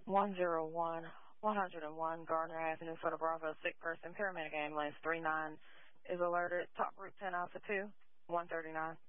101, 101 Gardner Avenue for the Bravo sick person. Paramedic ambulance 39 is alerted. Top route 10 Alpha 2, 139.